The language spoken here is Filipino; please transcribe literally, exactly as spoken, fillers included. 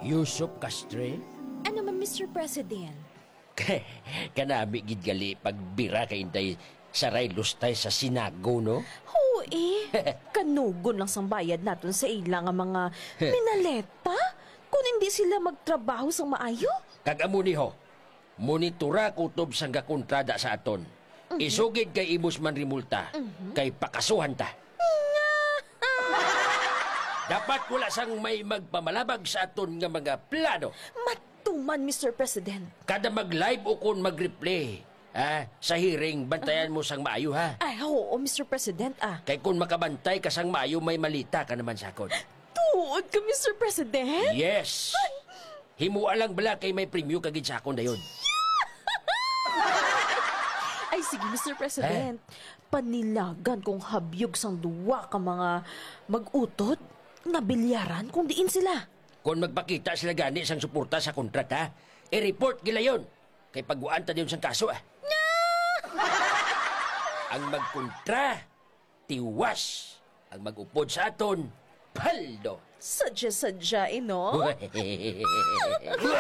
Yusuf Castre? Ano man, Mister President? Kanami gid gali pagbira kay intay saray lustay sa sinago, no? Oo eh. Kanugon lang sang bayad naton sa ilang nga mga minaleta. Kung hindi sila magtrabaho sang maayo. Kag-amo ni ho, monitora kutob sang gakontrada sa aton. Isugid kay Ibus man rimulta, kay pakasuhan ta. Dapat wala sang may magpamalabag sa aton nga mga plano. Matuman, Mister President. Kada mag-live o kung mag-replay, ah, sa hearing, bantayan mo sang maayo, ha? Ay, oo, Mister President, ah. Kay kung makabantay ka sang maayo, may malita ka naman sa akon. Tuod ka, Mister President? Yes! Himuan lang bala kay may premyo kagid sa akon dayon. Ay, sige, Mister President. Panilagan kong habyog sang duwa ka mga mag-utod na bilyaran kung diin sila. Kung magpakita sila gani sang suporta sa kontrata, i-report gila yon. Kay pagwaan ta diyon sang kaso, ah. Ang magkontra, tiwas. Ang mag-upod sa aton, paldo. Sadya-sadya, eh, no?